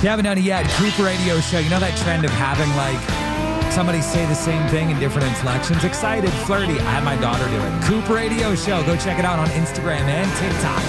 you haven't done it yet, Coop Radio Show. You know that trend of having like somebody say the same thing in different inflections? Excited, flirty. I had my daughter do it. Coop Radio Show. Go check it out on Instagram and TikTok.